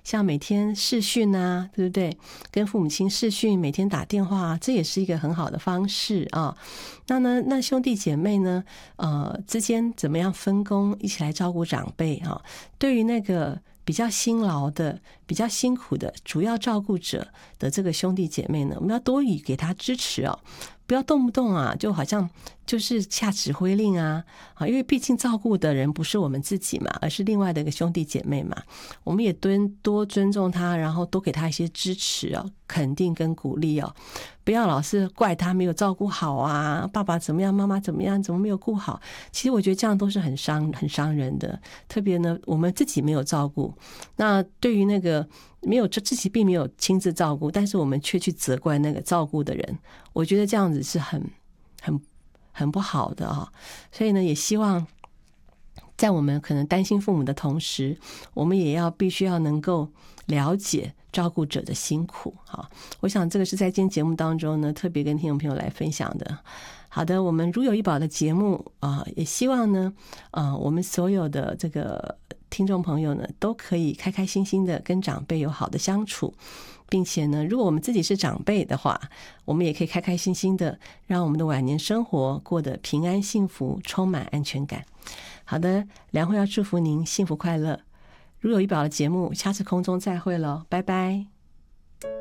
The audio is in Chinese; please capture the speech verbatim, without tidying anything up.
像每天视讯啊，对不对？跟父母亲视讯，每天打电话，这也是一个很好的方式啊。那呢，那兄弟姐妹呢，呃，之间怎么样分工，一起来照顾长辈啊？对于那个比较辛劳的、比较辛苦的主要照顾者的这个兄弟姐妹呢，我们要多予给他支持哦，不要动不动啊，就好像就是下指挥令啊，啊，因为毕竟照顾的人不是我们自己嘛，而是另外的一个兄弟姐妹嘛，我们也多多尊重他，然后多给他一些支持哦，肯定跟鼓励哦，不要老是怪他没有照顾好啊，爸爸怎么样，妈妈怎么样，怎么没有顾好？其实我觉得这样都是很伤、很伤人的。特别呢，我们自己没有照顾，那对于那个没有自己并没有亲自照顾，但是我们却去责怪那个照顾的人，我觉得这样子是很、很、很不好的啊。所以呢，也希望在我们可能担心父母的同时，我们也要必须要能够了解照顾者的辛苦啊。我想这个是在今天节目当中呢，特别跟听众朋友来分享的。好的，我们如有一宝的节目啊、呃，也希望呢，呃，我们所有的这个听众朋友呢，都可以开开心心的跟长辈有好的相处，并且呢，如果我们自己是长辈的话，我们也可以开开心心的让我们的晚年生活过得平安幸福，充满安全感。好的，良慧要祝福您幸福快乐。如有一宝的节目，下次空中再会了，拜拜。